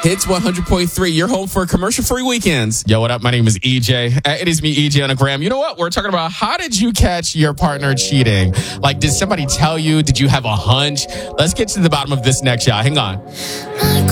Hits 100.3. You're home for commercial-free weekends. Yo, what up? My name is EJ. It is me, EJ, on the gram. You know what? We're talking about how did you catch your partner cheating? Like, did somebody tell you? Did you have a hunch? Let's get to the bottom of this next, y'all. Hang on.